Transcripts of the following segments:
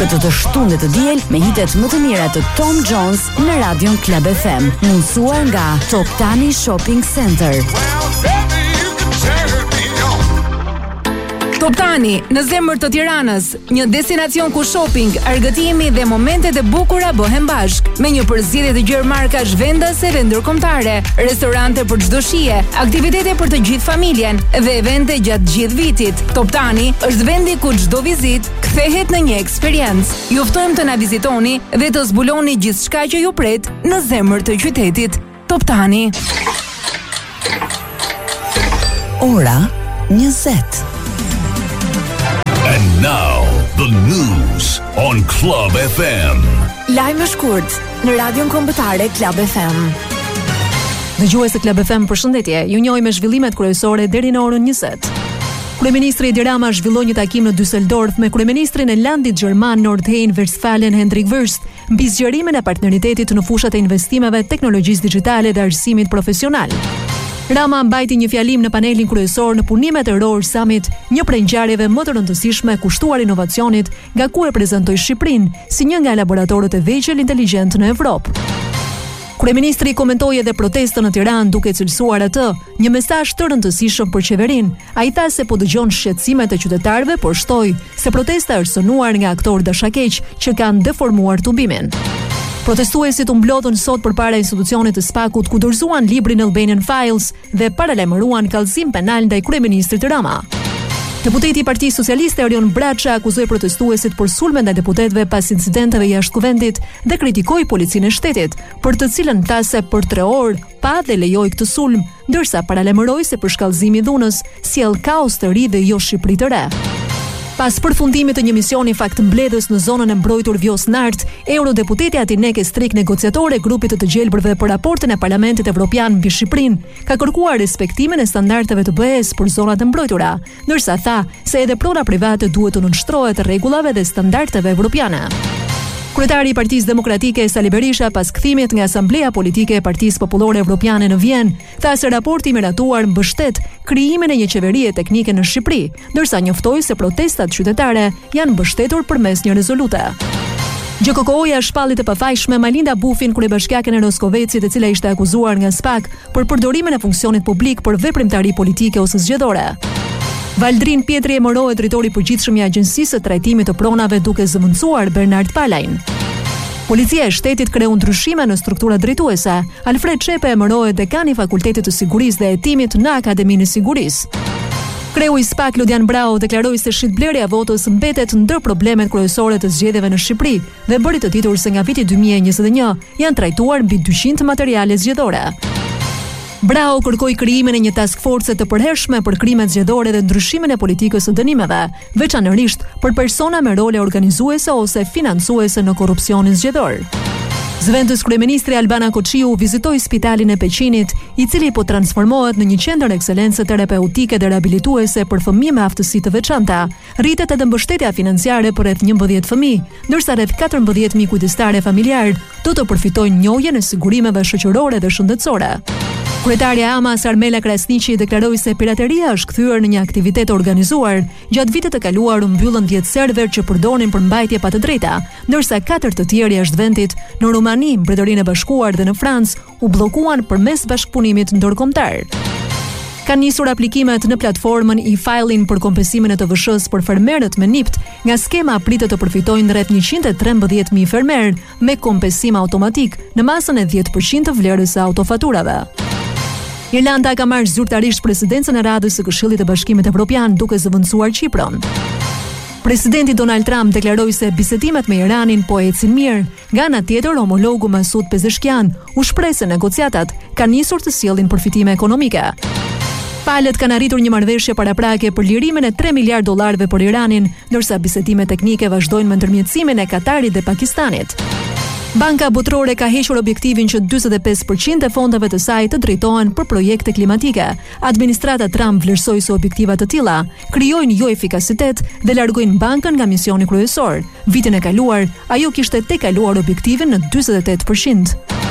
këtë të shtunë të diel me hitet më të mira të Tom Jones në Radion Club FM, mundësuar nga Top Tani Shopping Center. Top Tani, në zemër të Tiranës, një destinacion ku shopping, argëtimi dhe momentet e bukura bëhen bashk, me një përzierje të gjerë markash vendase dhe ndërkombëtare, restorante për çdo shije, aktivitete për të gjithë familjen dhe evente gjatë gjithë vitit. Top Tani është vendi ku çdo vizitë kthehet në një eksperiencë. Ju ftojmë të na vizitoni dhe të zbuloni gjithçka që ju pret në zemër të qytetit. Top Tani. Ora 20. And now, the news on Club FM. Lajme shkurt në Radion Kombëtare Club FM. Dëgjues të Club FM, përshëndetje. Ju njohim me zhvillimet kryesore deri në orën 20. Kryeministri Edi Rama zhvilloi një takim në Düsseldorf me kryeministrin e landit gjerman Nordrhein-Westfalen Hendrik Wüst mbi zgjerimin e partneritetit në fushat e investimeve, teknologjisë digjitale dhe arsimit profesional. Rama mbajti një fjalim në panelin kryesor në punimet e Roar Summit, një prej ngjarjeve më të rëndësishme kushtuar inovacionit, nga ku e prezantoi Shqipërinë si një nga laboratorët e vegjël inteligjent në Evropë. Kryeministri komentoi edhe protestën në Tiranë duke cilësuar atë një mesazh të rëndësishëm për qeverinë. Ai tha se po dëgjon shqetësimet e qytetarëve, por shtoi se protesta është synuar nga aktorë dashakeq që kanë deformuar tubimin. Protestuesit u mblodhën sot përpara institucionit të SPAK-ut ku dorëzuan librin Albanian Files dhe paralajmëruan kallëzim penal ndaj kryeministrit Rama. Deputeti i Partisë Socialiste Erion Braça akuzoi protestuesit për sulme ndaj deputetëve pas incidenteve jashtë kuvendit dhe kritikoi policinë e shtetit, për të cilën tha se për 3 orë pa dhe lejoi këtë sulm, ndërsa paralajmëroi se përshkallëzimi i dhunës sjell kaos të ri dhe jo Shqipëri të re. Pas përfundimit të një misioni faktmbledhës në zonën e mbrojtur Vjos Nart, eurodeputeti Atineke Strik, negociatore e grupit të gjelbërve për raportin e Parlamentit Evropian mbi Shqipërinë, ka kërkuar respektimin e standardeve të BE-s për zonat e mbrojtura, ndërsa tha se edhe prona private duhet të nënshtrohet rregullave dhe standardeve evropiane. Kryetari i Partisë Demokratike Sali Berisha, pas kthimit nga Asambleja Politike e Partisë Popullore Evropiane në Vjenë, tha se raporti i miratuar mbështet krijimin e një qeverie teknike në Shqipëri, ndërsa njoftoi se protestat qytetare janë mbështetur përmes një rezolute. GKK-ja shpalli të pafajshme Malinda Bufin, kryebashkiaken e Roskovecit, e cila ishte akuzuar nga SPAK për përdorimin e funksionit publik për veprimtari politike ose zgjedhore. Valdrin Pietri emërohet drejtori i përgjithshëm i Agjencisë së Trajtimit të Pronave duke zëvendësuar Bernard Palajn. Policia e shtetit kreu ndryshime në strukturat drejtuese. Alfred Çepe emërohet dekan i Fakultetit të Sigurisë dhe Hetimit në Akademinë e Sigurisë. Kreu i SPAK Ludian Brau deklaroi se shitblerja e votës mbetet ndër problemet kryesore të zgjedhjeve në Shqipëri dhe bëri të ditur se nga viti 2021 janë trajtuar mbi 200 materiale zgjedhore. Brau kërkoi krijimin e një task force të përhershme për krimet zgjedhore dhe ndryshimin e politikës së dënimeve, veçanërisht për persona me role organizuese ose financuese në korrupsionin zgjedhor. Zëvendës kryeministri Albana Koçiu vizitoi spitalin e Peqinit, i cili po transformohet në një qendër ekselence terapeutike dhe riabilituese për fëmijë me aftësi të veçanta. Rritet edhe mbështetja financiare për rreth 11 fëmijë, ndërsa rreth 14.000 kujdestare familjar do të përfitojnë njohjen e sigurimeve shoqërore dhe shëndetësore. Kryetaria e AMAS Armela Krasniqi deklaroi se pirateria është kthyer në një aktivitet organizuar. Gjatë vitet të kaluar u mbyllën 10 server që përdorin për mbajtje pa të drejta, ndërsa 4 të tjerë jashtë vendit në Rumani, Mbretërinë e Bashkuar dhe në Francë u bllokuan përmes bashkëpunimit ndërkombëtar. Kanë nisur aplikimet në platformën e-filing për kompensimin e TVSH-s për fermerët me NIPT. Nga skema pritet të përfitojnë rreth 113.000 fermerë me kompensim automatik në masën e 10% të vlerës së autofaturave. Irlanda ka marrë zyrtarisht presidencën e Radhës së Këshillit të Bashkimit Evropian duke zëvendësuar Kiprin. Presidenti Donald Trump deklaroi se bisedimet me Iranin po ecin mirë. Nga ana tjetër, homologu Masud Pezeshkian u shpreh se negociatat kanë nisur të sjellin përfitime ekonomike. Palët kanë arritur një marrëveshje paraprake për lirimin e $3 miliardë për Iranin, ndërsa bisedimet teknike vazhdojnë me ndërmjetësimin e Katarit dhe Pakistanit. Banka Botërore ka hequr objektivin që 45% e fondeve të saj të drejtohen për projekte klimatike. Administrata Trump vlerësoi se objektiva të tilla krijojnë jo efikasitet dhe largojnë bankën nga misioni kryesor. Vitin e kaluar, ajo kishte tejkaluar objektivin në 48%.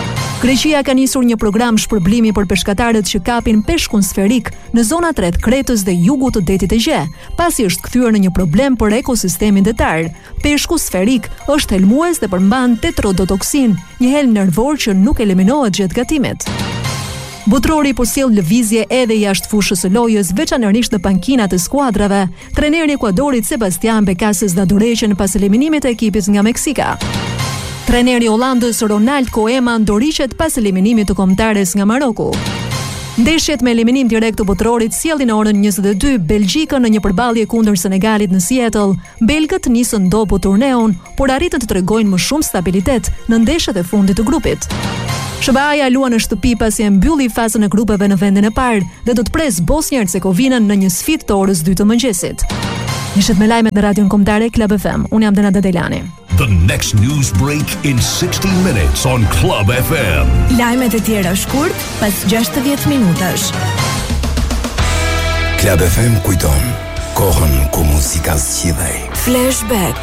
Greqia ka nisur një program shpërblimi për peshkatarët që kapin peshkun sferik në zonat rreth Kretës dhe jugut të Detit Egje, pasi është kthyer në një problem për ekosistemin detar. Peshku sferik është helmues dhe përmban tetrodotoksin, një helm nervor që nuk eliminohet gjatë gatimit. Botrori po sjell lëvizje edhe jashtë fushës së lojës, veçanërisht në pankinat e skuadrave. Treneri i Ekuadorit Sebastian Becases da dorëheqën pas eliminimit të ekipit nga Meksika. Treneri i Hollandës Ronald Koeman ndoriqet pas eliminimit të kombëtares nga Maroku. Ndeshjet me eliminim direkt të botrorit sjellin në orën 22 Belgjikën në një përballje kundër Senegalit në Seattle. Belgët nisën ndopu turneun, por arritën të tregojnë më shumë stabilitet në ndeshjet e fundit të grupit. SBA-ja luan në shtëpi pasi e mbylli fazën e grupeve në vendin e parë dhe do të pres Bosnjë-Hercegovinën në një sfidë të orës 2 të mëngjesit. Nishet me lajmet në Radion Kombëtare Club FM. Unë jam Denada Delani. The next news break in 60 minutes on Club FM. Lajmet e tjera shkurt pas 60 minutash. Club FM kujton kohën ku muzika zgjidhej. Flashback.